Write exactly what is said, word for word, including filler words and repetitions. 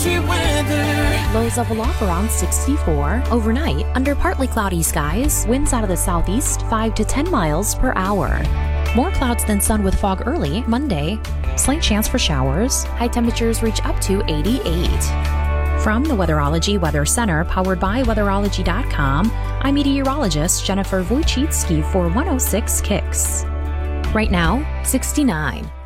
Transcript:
Meteorology weather. Lows level off around sixty-four. Overnight, under partly cloudy skies, winds out of the southeast five to ten miles per hour. More clouds than sun with fog early Monday. Slight chance for showers. High temperatures reach up to eighty-eight. From the Weatherology Weather Center, powered by weatherology dot com, I'm meteorologist Jennifer Wojcicki for one oh six Kicks. Right now, sixty-nine.